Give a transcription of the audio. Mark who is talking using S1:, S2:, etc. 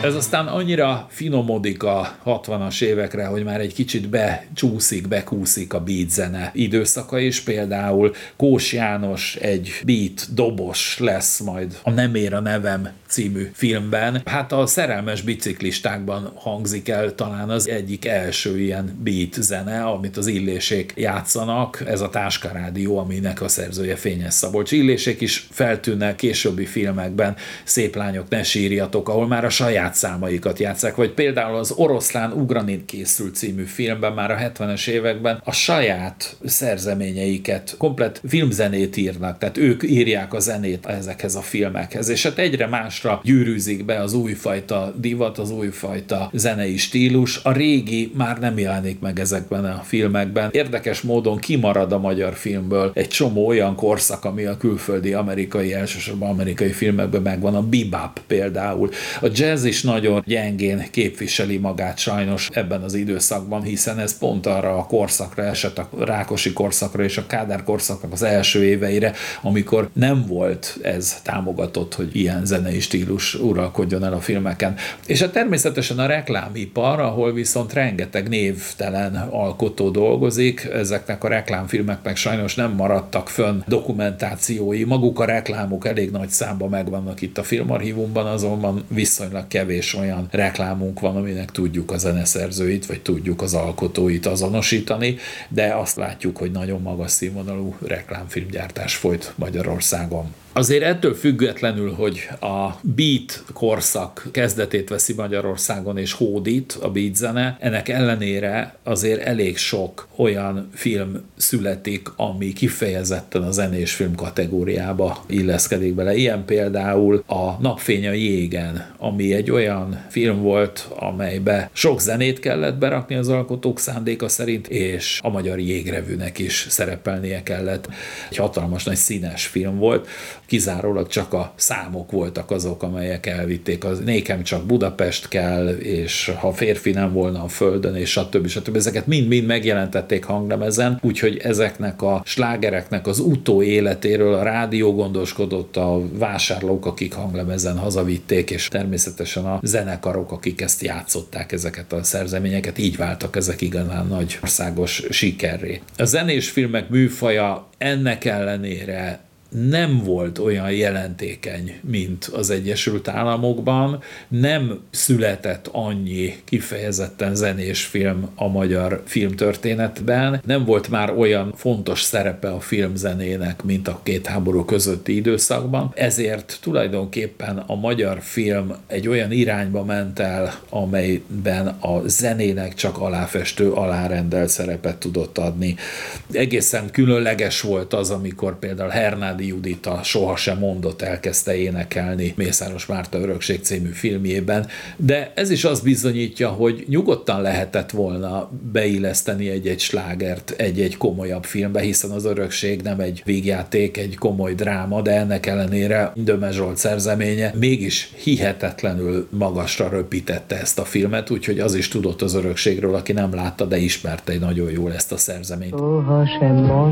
S1: Ez aztán annyira finomodik a 60-as évekre, hogy már egy kicsit bekúszik a beat zene időszaka is. Például Kós János egy beat dobos lesz majd a Nem ér a nevem című filmben. Hát a Szerelmes biciklistákban hangzik el talán az egyik első ilyen beat zene, amit az Illésék játszanak. Ez a Táskarádió, aminek a szerzője Fényes Szabolcs. Illésék is feltűnnek későbbi filmekben, Szép lányok, ne sírjatok, ahol már a saját számaikat játsszák, vagy például az Oroszlán ugrani készül című filmben már a 70-es években a saját szerzeményeiket, komplett filmzenét írnak, tehát ők írják a zenét ezekhez a filmekhez, és hát egyre másra gyűrűzik be az újfajta divat, az újfajta zenei stílus. A régi már nem jelenik meg ezekben a filmekben. Érdekes módon kimarad a magyar filmből egy csomó olyan korszak, ami a külföldi, elsősorban amerikai filmekben megvan, a bebop például. A jazz is nagyon gyengén képviseli magát sajnos ebben az időszakban, hiszen ez pont arra a korszakra esett, a Rákosi korszakra és a Kádár korszaknak az első éveire, amikor nem volt ez támogatott, hogy ilyen zenei stílus uralkodjon el a filmeken. És hát természetesen a reklámipar, ahol viszont rengeteg névtelen alkotó dolgozik, ezeknek a reklámfilmeknek sajnos nem maradtak fönn dokumentációi, maguk a reklámok elég nagy számban megvannak itt a filmarchívumban, azonban viszonylag kevés olyan reklámunk van, aminek tudjuk a zeneszerzőit, vagy tudjuk az alkotóit azonosítani, de azt látjuk, hogy nagyon magas színvonalú reklámfilmgyártás folyt Magyarországon. Azért ettől függetlenül, hogy a beat korszak kezdetét veszi Magyarországon és hódít a beat zene, ennek ellenére azért elég sok olyan film születik, ami kifejezetten a zenés film kategóriába illeszkedik bele. Ilyen például a Napfény a jégen, ami egy olyan film volt, amelybe sok zenét kellett berakni az alkotók szándéka szerint, és a Magyar Jégrevűnek is szerepelnie kellett. Egy hatalmas nagy színes film volt, kizárólag csak a számok voltak azok, amelyek elvitték. Nékem csak Budapest kell, és ha férfi nem volna a földön, és stb. Ezeket mind-mind megjelentették hanglemezen, úgyhogy ezeknek a slágereknek az utóéletéről a rádió gondoskodott, a vásárlók, akik hanglemezen hazavitték, és természetesen a zenekarok, akik ezt játszották, ezeket a szerzeményeket, így váltak ezek igazán nagy országos sikerré. A zenés filmek műfaja ennek ellenére nem volt olyan jelentékeny, mint az Egyesült Államokban, nem született annyi kifejezetten zenés film a magyar filmtörténetben, nem volt már olyan fontos szerepe a filmzenének, mint a két háború közötti időszakban, ezért tulajdonképpen a magyar film egy olyan irányba ment el, amelyben a zenének csak aláfestő, alárendelt szerepet tudott adni. Egészen különleges volt az, amikor például Hernádi Judita Sohasem mondott elkezdte énekelni Mészáros Márta Örökség című filmjében, de ez is azt bizonyítja, hogy nyugodtan lehetett volna beilleszteni egy-egy slágert egy-egy komolyabb filmbe, hiszen az Örökség nem egy vígjáték, egy komoly dráma, de ennek ellenére Döme Zsolt szerzeménye mégis hihetetlenül magasra röpítette ezt a filmet, úgyhogy az is tudott az Örökségről, aki nem látta, de ismerte nagyon jól ezt a szerzeményt.
S2: Sohasem